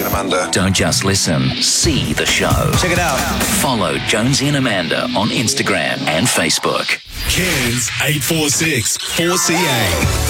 Jonesy and Amanda. Don't just listen, see the show. Check it out. Follow Jonesy and Amanda on Instagram and Facebook. Cairns 846 4CA.